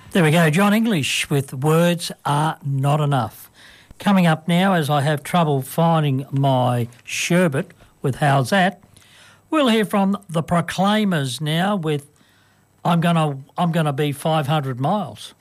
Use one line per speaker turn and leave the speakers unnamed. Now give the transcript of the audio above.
There we go, John English with Words Are Not Enough. Coming up now, as I have trouble finding my sherbet with How's That, we'll hear from the Proclaimers now with I'm gonna be 500 miles.